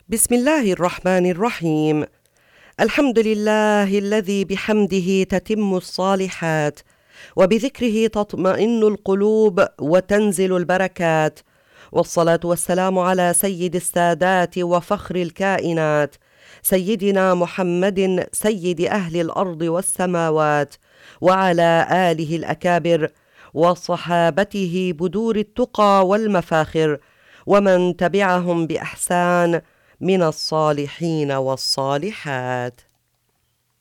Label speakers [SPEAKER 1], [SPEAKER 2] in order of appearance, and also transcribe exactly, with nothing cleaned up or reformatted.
[SPEAKER 1] بسم الله الرحمن الرحيم. الحمد لله الذي بحمده تتم الصالحات، وبذكره تطمئن القلوب وتنزل البركات، والصلاة والسلام على سيد السادات وفخر الكائنات، سيدنا محمد سيد أهل الأرض والسماوات، وعلى آله الأكابر وصحابته بدور التقى والمفاخر، ومن تبعهم بإحسان من الصالحين والصالحات.